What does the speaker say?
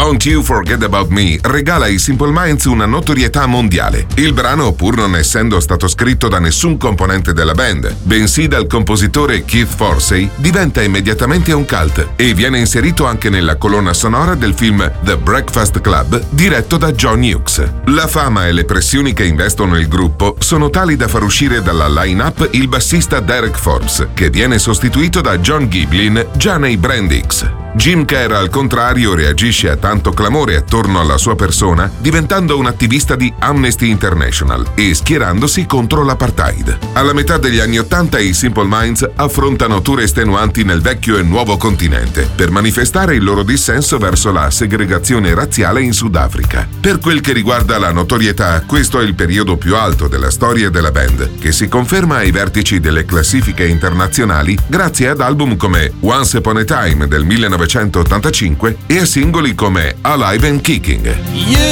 Don't You Forget About Me regala ai Simple Minds una notorietà mondiale. Il brano, pur non essendo stato scritto da nessun componente della band, bensì dal compositore Keith Forsey, diventa immediatamente un cult e viene inserito anche nella colonna sonora del film The Breakfast Club diretto da John Hughes. La fama e le pressioni che investono il gruppo sono tali da far uscire dalla line-up il bassista Derek Forbes, che viene sostituito da John Giblin già nei Brand X. Jim Kerr, al contrario, reagisce a tanto clamore attorno alla sua persona diventando un attivista di Amnesty International e schierandosi contro l'apartheid. Alla metà degli anni '80 i Simple Minds affrontano tour estenuanti nel vecchio e nuovo continente per manifestare il loro dissenso verso la segregazione razziale in Sudafrica. Per quel che riguarda la notorietà, questo è il periodo più alto della storia della band, che si conferma ai vertici delle classifiche internazionali grazie ad album come Once Upon a Time del 1985 e a singoli come Alive and Kicking.